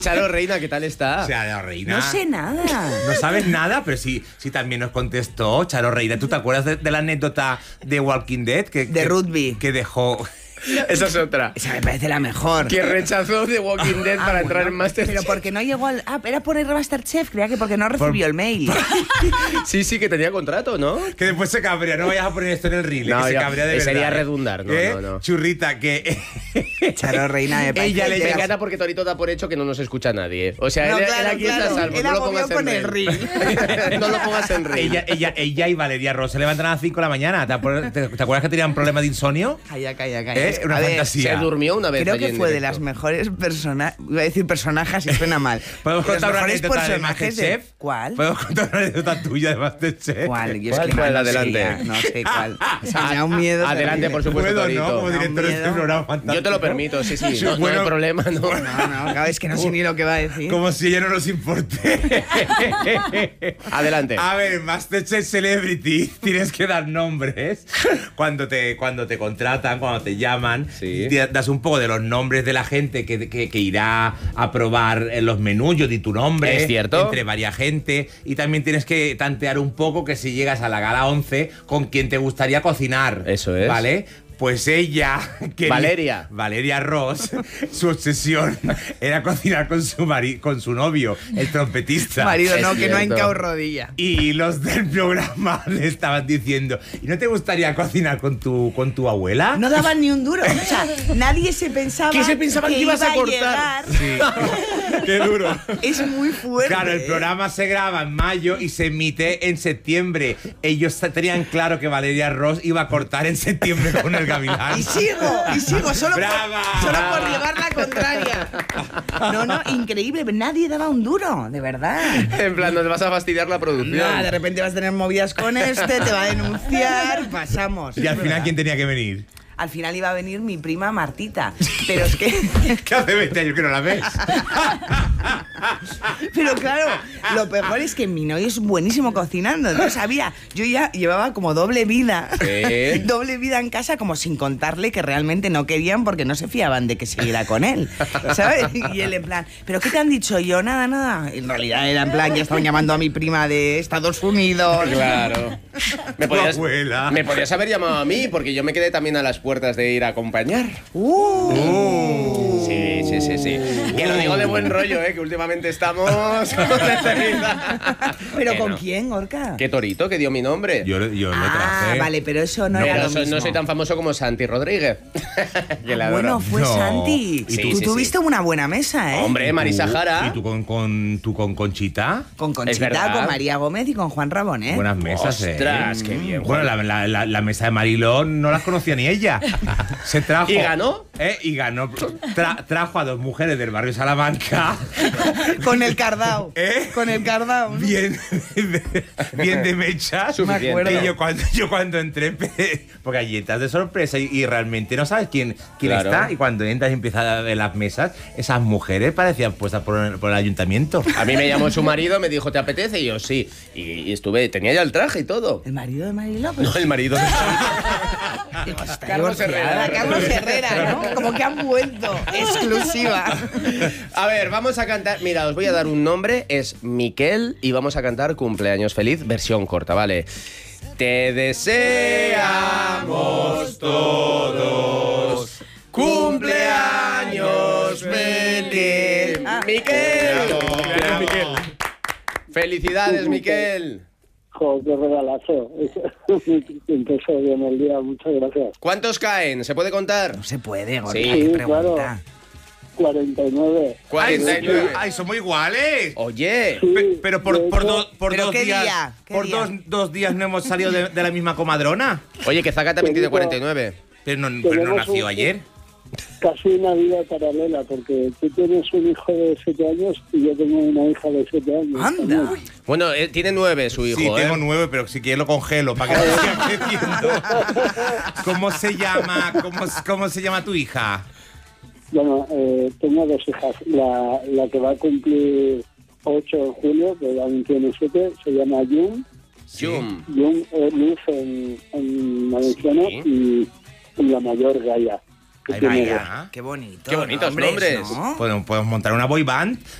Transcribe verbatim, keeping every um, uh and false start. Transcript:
Charo Reina, ¿qué tal está? Charo Reina. No sé nada. No sabes nada, pero sí, sí también nos contestó Charo Reina. ¿Tú te acuerdas de, de la anécdota de Walking Dead? Que, De que, rugby. Que dejó... Esa es otra. Esa me parece la mejor. Que rechazó de Walking Dead Ah, para bueno, entrar en Masterchef. Pero porque no llegó al... Ah, era por el Masterchef. Creía que porque no recibió Por- el mail. Sí, sí, que tenía contrato, ¿no? Que después se cabrea. No vayas a poner esto en el reel. No, que se ya, cabrea de eh, verdad. sería ¿eh? redundar, no, ¿Eh? no, no. Churrita, que... Charo Reina me parece... Ella le de las- encanta porque Torito da por hecho que no nos escucha nadie. O sea, No, él, claro, él aquí claro. está a salvo. Él No lo agobió pongas en con el reel. No lo pongas en reel. ella, ella, ella y Valeria Ross se levantan a las cinco de la mañana. ¿Te, acuerdas- te- te acuerdas que tenían problemas de insomnio? Calla, calla, calla. ¿Eh? Una A ver, fantasía. Se durmió una vez Creo allí que en fue de directo. las mejores personas... Iba a decir personajes y suena mal. ¿Podemos De los contar una mejores anécdota de personajes de- Masterchef? ¿Cuál? ¿Podemos contar una anécdota tuya de Masterchef? ¿Cuál? Yo es ¿Cuál, que cuál? no sé Adelante. ya, no sé cuál. O sea, me da un miedo. Adelante, terrible. por supuesto, Puedo, Torito. ¿no? Como Da un director de este miedo. programa fantástico. Yo te lo permito, sí, sí. Sí, No, no bueno, hay problema, no. No, no, claro, es que no sé ni lo que va a decir. Como si ella no nos importe. Adelante. A ver, Masterchef Celebrity, tienes que dar nombres. Cuando te, cuando te contratan, cuando te llaman, Sí. te das un poco de los nombres de la gente que, que, que irá a probar en los menús. Yo di tu nombre. Es cierto. Entre varias gente. Y también tienes que tantear un poco que si llegas a la gala once, con quién te gustaría cocinar. Eso es. ¿Vale? Pues ella... quería- Valeria. Valeria Ross, su obsesión era cocinar con su, mari con su novio, el trompetista. Marido, Es no, que no ha cierto. hincado rodilla. Y los del programa le estaban diciendo, ¿y no te gustaría cocinar con tu, con tu abuela? No daban ni un duro. O sea, nadie se pensaba ¿Qué se pensaban que ibas a iba cortar? llegar. ¡Qué duro! Es muy fuerte. Claro, el programa se graba en mayo y se emite en septiembre. Ellos tenían claro que Valeria Ross iba a cortar en septiembre con el gavilán. Y sigo, y sigo, solo, ¡Brava! por, solo por llevar la contraria. No, no, increíble. Nadie daba un duro, de verdad. En plan, nos vas a fastidiar la producción. Nada, de repente vas a tener movidas con este, te va a denunciar, pasamos. Y al final, ¿quién tenía que venir? Al final iba a venir mi prima Martita. Pero es que... Que hace veinte años que no la ves. Pero claro, lo peor es que mi novio es buenísimo cocinando. No sabía. Yo ya llevaba como doble vida. Sí. Doble vida en casa, como sin contarle que realmente no querían porque no se fiaban de que siguiera con él. ¿Sabes? Y él en plan, ¿pero qué te han dicho? Yo, nada, nada. En realidad era en plan, ya estaban llamando a mi prima de Estados Unidos. Claro. Me Tu podías, abuela. me podías haber llamado a mí porque yo me quedé también a las puertas de ir a acompañar. Uh. Sí, sí, sí, sí. Que lo digo de buen rollo, ¿eh? Que últimamente estamos... ¿Pero Que con no. quién, Gorka? ¿Qué Torito que dio mi nombre? Yo, yo lo Ah, traje. vale, pero eso no, No, era pero lo soy- mismo. no soy tan famoso como Santi Rodríguez. Que la adoro. Bueno, fue No. Santi. ¿Y tú tú? Sí, sí, tuviste sí. una buena mesa, ¿eh? Hombre, Marisa ¿Tú? Jara. ¿Y tú con, con, tú con Conchita? Con Es Conchita, verdad. con María Gómez y con Juan Rabón, ¿eh? Buenas mesas, ¿eh? Ostras, qué bien, Bueno, la, la, la, la mesa de Mariló no las conocía ni ella. Se trajo... ¿Y ganó? ¿Eh? Y ganó. Tra- trajo a dos mujeres del barrio Salamanca. Con el cardao. ¿Eh? Con el cardao. ¿no? Bien de, bien de mechas. Suficiente. Me acuerdo. Y yo cuando, yo cuando entré, empe- porque allí estás de sorpresa y, y realmente no sabes quién, quién Claro. está. Y cuando entras y empiezas a ver las mesas, esas mujeres parecían puestas por, el- por el ayuntamiento. A mí me llamó su marido, me dijo, ¿te apetece? Y yo, sí. Y, y estuve, tenía ya el traje y todo. ¿El marido de Mariló? Pues, No, el marido de digo, está Carlos divorciada. Herrera. Carlos Herrera, ¿no? Como que han vuelto. Exclusiva. A ver, vamos a cantar. Mira, os voy a dar un nombre, es Miquel, y vamos a cantar Cumpleaños Feliz, versión corta, ¿vale? Te deseamos todos cumpleaños feliz. Ah. Miquel. Bravo, bravo. Felicidades, Miquel. Jo, qué regalazo. Empezó bien el día, muchas gracias. ¿Cuántos caen? ¿Se puede contar? No se puede, Gorka. Sí, qué Sí, pregunta. claro. cuarenta y nueve. cuarenta y nueve. ¡Ay, somos iguales! Oye, Sí, Pe- pero por, de por, hecho, do- por ¿Pero dos qué días, día? ¿Qué por día? Dos, dos días no hemos salido de, de la misma comadrona. oye, que Zaca también tiene cuarenta y nueve. Pero no, pero no Tenemos nació un- ayer. Casi una vida paralela, porque tú tienes un hijo de siete años y yo tengo una hija de siete años. Anda. también. Bueno, eh, tiene nueve su hijo, Sí, ¿eh? tengo nueve, pero si quieres lo congelo para que no siga creciendo. ¿Cómo se llama? ¿Cómo, cómo se llama tu hija? Bueno, eh, tengo dos hijas. La, la que va a cumplir ocho en julio, que aún tiene siete, se llama Jun. Jum. Jun es Luz en, en valenciano Sí. y, y la mayor Gaia. que Ahí tiene vaya. dos. Qué bonito. Qué bonitos nombres. ¿no? Podemos, podemos montar una boy band